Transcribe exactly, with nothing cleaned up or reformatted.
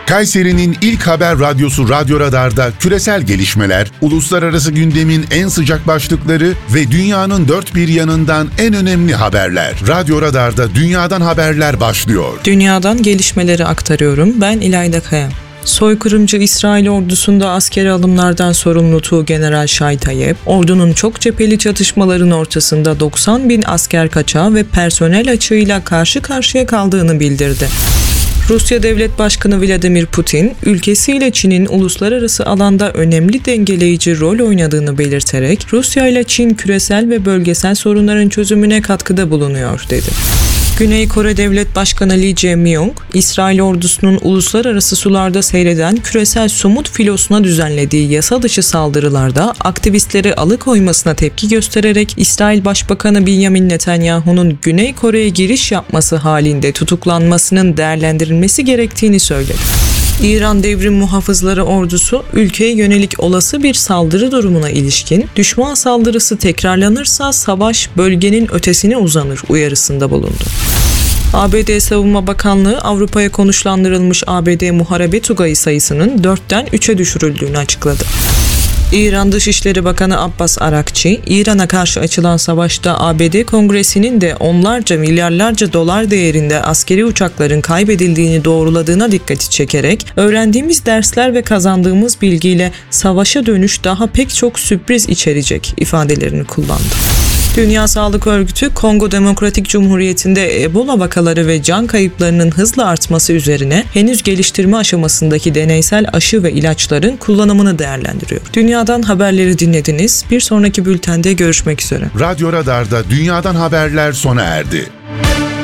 Kayseri'nin ilk haber radyosu Radyo Radar'da küresel gelişmeler, uluslararası gündemin en sıcak başlıkları ve dünyanın dört bir yanından en önemli haberler. Radyo Radar'da dünyadan haberler başlıyor. Dünyadan gelişmeleri aktarıyorum. Ben İlayda Kaya. Soykırımcı İsrail ordusunda askeri alımlardan sorumlu Tuğgeneral Şaytayev, ordunun çok cepheli çatışmaların ortasında doksan bin asker kaçağı ve personel açığıyla karşı karşıya kaldığını bildirdi. Rusya Devlet Başkanı Vladimir Putin, ülkesiyle Çin'in uluslararası alanda önemli dengeleyici rol oynadığını belirterek, Rusya ile Çin küresel ve bölgesel sorunların çözümüne katkıda bulunuyor, dedi. Güney Kore Devlet Başkanı Lee Jae-myung, İsrail ordusunun uluslararası sularda seyreden küresel somut filosuna düzenlediği yasa dışı saldırılarda aktivistleri alıkoymasına tepki göstererek İsrail Başbakanı Benjamin Netanyahu'nun Güney Kore'ye giriş yapması halinde tutuklanmasının değerlendirilmesi gerektiğini söyledi. İran Devrim Muhafızları Ordusu, ülkeye yönelik olası bir saldırı durumuna ilişkin, düşman saldırısı tekrarlanırsa savaş bölgenin ötesine uzanır uyarısında bulundu. A B D Savunma Bakanlığı, Avrupa'ya konuşlandırılmış A B D muharebe tugayı sayısının dörtten üçe düşürüldüğünü açıkladı. İran Dışişleri Bakanı Abbas Arakçi, İran'a karşı açılan savaşta A B D Kongresi'nin de onlarca milyarlarca dolar değerinde askeri uçakların kaybedildiğini doğruladığına dikkati çekerek, öğrendiğimiz dersler ve kazandığımız bilgiyle savaşa dönüş daha pek çok sürpriz içerecek ifadelerini kullandı. Dünya Sağlık Örgütü, Kongo Demokratik Cumhuriyeti'nde Ebola vakaları ve can kayıplarının hızla artması üzerine henüz geliştirme aşamasındaki deneysel aşı ve ilaçların kullanımını değerlendiriyor. Dünyadan haberleri dinlediniz. Bir sonraki bültende görüşmek üzere. Radyo Radar'da dünyadan haberler sona erdi.